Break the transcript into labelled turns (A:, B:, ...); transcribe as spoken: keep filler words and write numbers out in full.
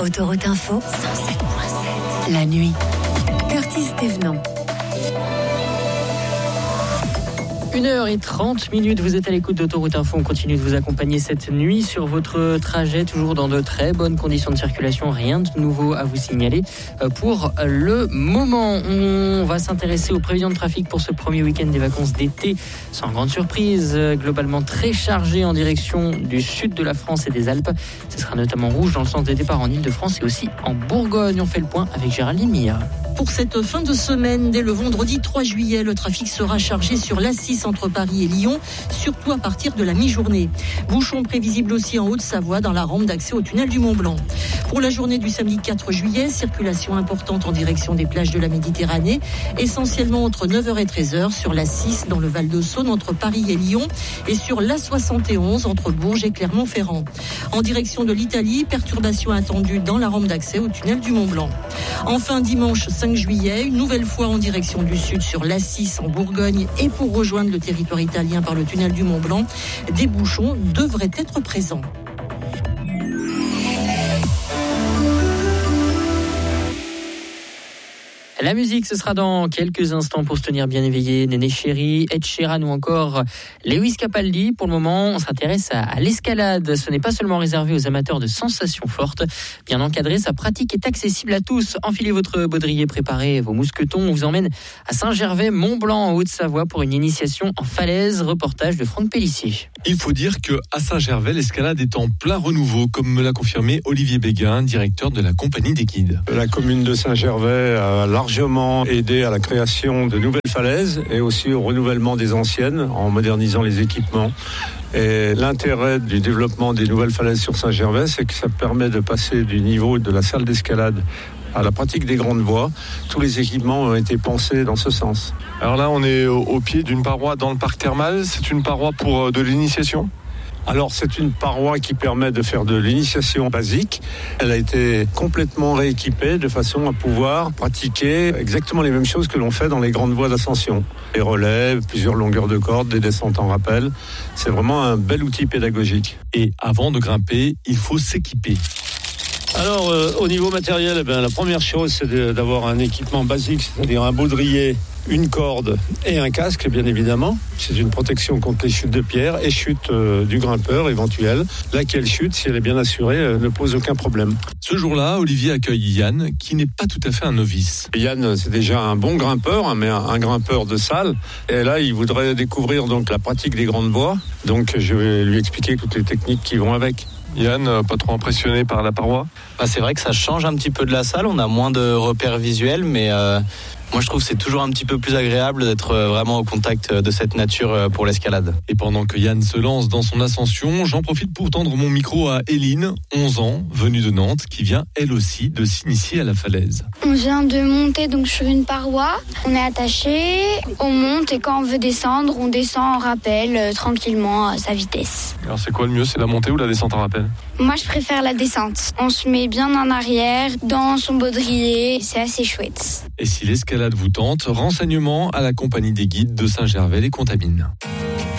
A: Autoroute Info, cent sept virgule sept. La nuit. Curtis Thévenant.
B: une heure trente minutes, vous êtes à l'écoute d'Autoroute Info. On continue de vous accompagner cette nuit sur votre trajet, toujours dans de très bonnes conditions de circulation. Rien de nouveau à vous signaler pour le moment. On va s'intéresser aux prévisions de trafic pour ce premier week-end des vacances d'été. Sans grande surprise, globalement très chargé en direction du sud de la France et des Alpes. Ce sera notamment rouge dans le sens des départs en Ile-de-France et aussi en Bourgogne. On fait le point avec Géraldine Mia.
C: Pour cette fin de semaine, dès le vendredi trois juillet, le trafic sera chargé sur l'A six entre Paris et Lyon, surtout à partir de la mi-journée. Bouchons prévisibles aussi en Haute-Savoie dans la rampe d'accès au tunnel du Mont-Blanc. Pour la journée du samedi quatre juillet, circulation importante en direction des plages de la Méditerranée, essentiellement entre neuf heures et treize heures sur l'A six dans le Val-de-Saône entre Paris et Lyon et sur l'A soixante et onze entre Bourges et Clermont-Ferrand. En direction de l'Italie, perturbations attendues dans la rampe d'accès au tunnel du Mont-Blanc. Enfin, dimanche cinq juillet, une nouvelle fois en direction du sud sur l'A six en Bourgogne et pour rejoindre le territoire italien par le tunnel du Mont-Blanc, des bouchons devraient être présents.
B: La musique, ce sera dans quelques instants pour se tenir bien éveillé. Néné Chéri, Ed Sheeran ou encore Lewis Capaldi. Pour le moment, on s'intéresse à, à l'escalade. Ce n'est pas seulement réservé aux amateurs de sensations fortes. Bien encadré, sa pratique est accessible à tous. Enfilez votre baudrier, préparez vos mousquetons. On vous emmène à Saint-Gervais, Mont-Blanc, en Haute-Savoie pour une initiation en falaise. Reportage de Franck Pellissier.
D: Il faut dire qu'à Saint-Gervais, l'escalade est en plein renouveau, comme me l'a confirmé Olivier Béguin, directeur de la compagnie des guides.
E: La commune de Saint-Gervais a largement aidé à la création de nouvelles falaises et aussi au renouvellement des anciennes en modernisant les équipements. Et l'intérêt du développement des nouvelles falaises sur Saint-Gervais, c'est que ça permet de passer du niveau de la salle d'escalade à la pratique des grandes voies. Tous les équipements ont été pensés dans ce sens.
D: Alors là, on est au, au pied d'une paroi dans le parc thermal. C'est une paroi pour de l'initiation ?
E: Alors, c'est une paroi qui permet de faire de l'initiation basique. Elle a été complètement rééquipée de façon à pouvoir pratiquer exactement les mêmes choses que l'on fait dans les grandes voies d'ascension. Les relais, plusieurs longueurs de corde, des descentes en rappel. C'est vraiment un bel outil pédagogique.
D: Et avant de grimper, il faut s'équiper.
E: Alors, euh, au niveau matériel, eh bien, la première chose, c'est de, d'avoir un équipement basique, c'est-à-dire un baudrier, une corde et un casque, bien évidemment. C'est une protection contre les chutes de pierre et chutes euh, du grimpeur éventuelle. Laquelle chute, si elle est bien assurée, euh, ne pose aucun problème.
D: Ce jour-là, Olivier accueille Yann, qui n'est pas tout à fait un novice.
E: Yann, c'est déjà un bon grimpeur, hein, mais un, un grimpeur de salle. Et là, il voudrait découvrir donc la pratique des grandes voies. Donc, je vais lui expliquer toutes les techniques qui vont avec.
D: Yann, pas trop impressionné par la paroi ?
F: Bah, c'est vrai que ça change un petit peu de la salle, on a moins de repères visuels, mais euh, moi je trouve que c'est toujours un petit peu plus agréable d'être vraiment au contact de cette nature pour l'escalade.
D: Et pendant que Yann se lance dans son ascension, j'en profite pour tendre mon micro à Éline, onze ans, venue de Nantes, qui vient elle aussi de s'initier à la falaise.
G: On vient de monter donc sur une paroi, on est attaché, on monte et quand on veut descendre, on descend en rappel euh, tranquillement à sa vitesse.
D: Alors c'est quoi le mieux, c'est la montée ou la descente en rappel ?
G: Moi je préfère la descente. On se met bien en arrière, dans son baudrier, c'est assez chouette.
D: Et si l'escalade vous tente, renseignements à la compagnie des guides de Saint-Gervais les Contamines.